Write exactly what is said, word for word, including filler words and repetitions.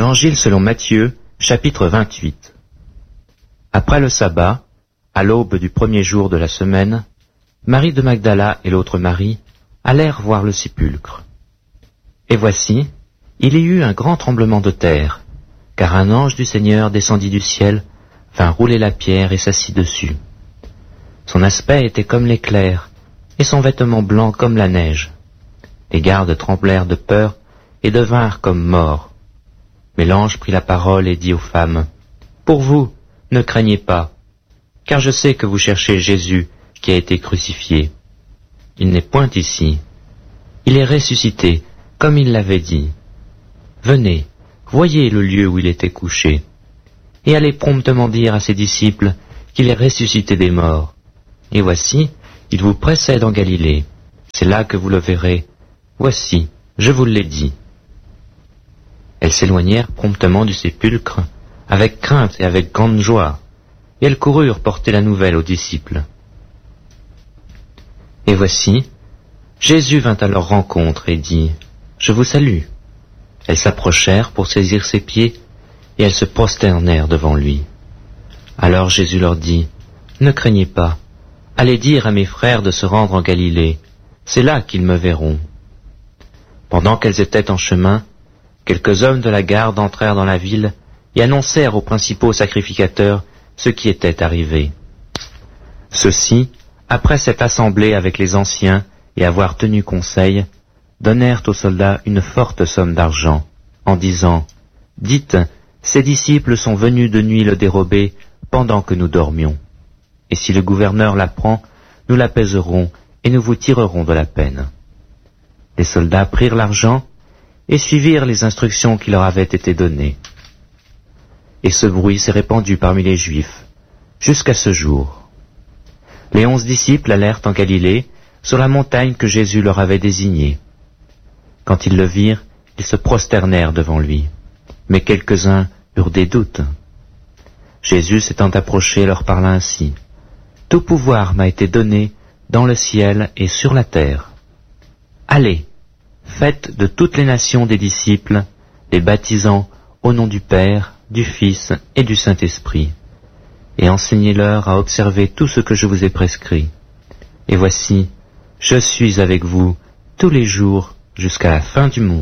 Évangile selon Matthieu, chapitre vingt-huit. Après le sabbat, à l'aube du premier jour de la semaine, Marie de Magdala et l'autre Marie allèrent voir le sépulcre. Et voici, il y eut un grand tremblement de terre, car un ange du Seigneur descendit du ciel, vint rouler la pierre et s'assit dessus. Son aspect était comme l'éclair, et son vêtement blanc comme la neige. Les gardes tremblèrent de peur et devinrent comme morts. Mais l'ange prit la parole et dit aux femmes, « Pour vous, ne craignez pas, car je sais que vous cherchez Jésus qui a été crucifié. Il n'est point ici. Il est ressuscité, comme il l'avait dit. Venez, voyez le lieu où il était couché, et allez promptement dire à ses disciples qu'il est ressuscité des morts. Et voici, il vous précède en Galilée. C'est là que vous le verrez. Voici, je vous l'ai dit. » Elles s'éloignèrent promptement du sépulcre, avec crainte et avec grande joie, et elles coururent porter la nouvelle aux disciples. Et voici, Jésus vint à leur rencontre et dit, « Je vous salue. » Elles s'approchèrent pour saisir ses pieds, et elles se prosternèrent devant lui. Alors Jésus leur dit, « Ne craignez pas, allez dire à mes frères de se rendre en Galilée, c'est là qu'ils me verront. » Pendant qu'elles étaient en chemin, quelques hommes de la garde entrèrent dans la ville et annoncèrent aux principaux sacrificateurs ce qui était arrivé. Ceux-ci, après s'être assemblés avec les anciens et avoir tenu conseil, donnèrent aux soldats une forte somme d'argent, en disant, « Dites, ces disciples sont venus de nuit le dérober pendant que nous dormions. Et si le gouverneur l'apprend, nous l'apaiserons et nous vous tirerons de la peine. » Les soldats prirent l'argent et suivirent les instructions qui leur avaient été données. Et ce bruit s'est répandu parmi les Juifs, jusqu'à ce jour. Les onze disciples allèrent en Galilée, sur la montagne que Jésus leur avait désignée. Quand ils le virent, ils se prosternèrent devant lui, mais quelques-uns eurent des doutes. Jésus s'étant approché leur parla ainsi, « Tout pouvoir m'a été donné dans le ciel et sur la terre. Allez, faites de toutes les nations des disciples, les baptisant au nom du Père, du Fils et du Saint-Esprit, et enseignez-leur à observer tout ce que je vous ai prescrit. Et voici, je suis avec vous tous les jours jusqu'à la fin du monde. »